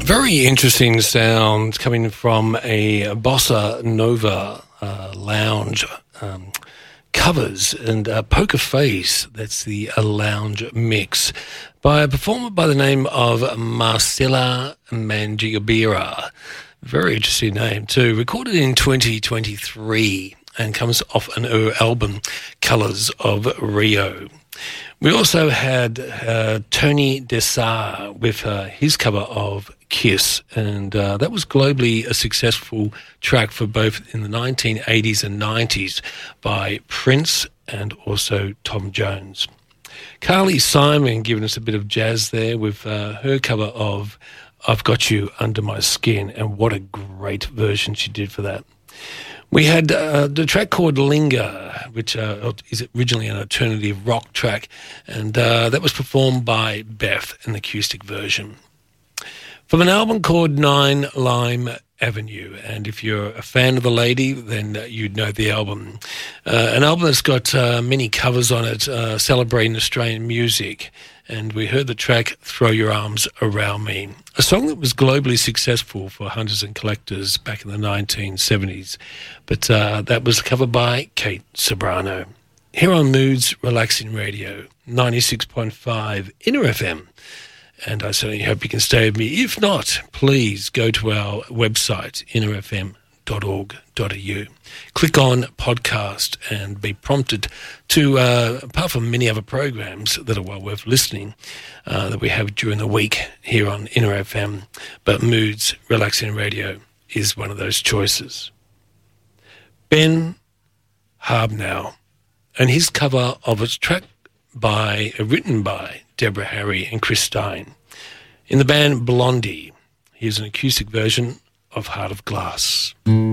Very interesting sound coming from a bossa nova lounge covers and Poker Face. That's the lounge mix by a performer by the name of Marcella Mangiabira. Very interesting name too. Recorded in 2023 and comes off an album, Colours of Rio. We also had Tony Dessar with his cover of Kiss, and that was globally a successful track for both in the 1980s and 90s by Prince and also Tom Jones. Carly Simon giving us a bit of jazz there with her cover of I've Got You Under My Skin, and what a great version she did for that. We had the track called Linger, which is originally an alternative rock track, and that was performed by Beth, an acoustic version. From an album called 9 Lime Avenue, and if you're a fan of the lady, then you'd know the album. An album that's got many covers on it, celebrating Australian music, and we heard the track Throw Your Arms Around Me, a song that was globally successful for hunters and collectors back in the 1970s, but that was covered by Kate Sobrano. Here on Moods Relaxing Radio, 96.5 Inner FM. And I certainly hope you can stay with me. If not, please go to our website, innerfm.org.au. Click on podcast and be prompted to, apart from many other programs that are well worth listening, that we have during the week here on Inner FM, but Moods Relaxing Radio is one of those choices. Ben Harbnow and his cover of a track written by Deborah Harry and Chris Stein. In the band Blondie, here's an acoustic version of Heart of Glass.